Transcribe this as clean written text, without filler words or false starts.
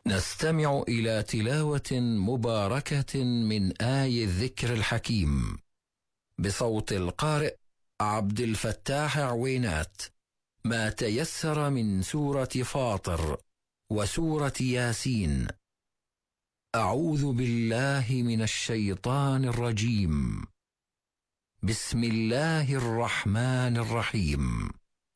نستمع إلى تلاوة مباركة من آي الذكر الحكيم بصوت القارئ عبد الفتاح عوينات، ما تيسر من سورة فاطر وسورة ياسين. أعوذ بالله من الشيطان الرجيم. بسم الله الرحمن الرحيم.